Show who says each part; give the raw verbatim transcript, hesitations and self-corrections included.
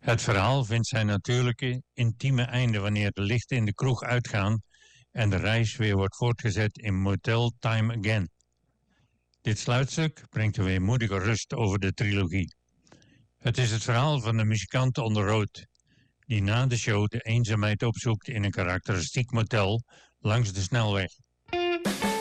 Speaker 1: Het verhaal vindt zijn natuurlijke, intieme einde wanneer de lichten in de kroeg uitgaan en de reis weer wordt voortgezet in Motel Time Again. Dit sluitstuk brengt een weemoedige rust over de trilogie. Het is het verhaal van de muzikant on the road, die na de show de eenzaamheid opzoekt in een karakteristiek motel langs de snelweg.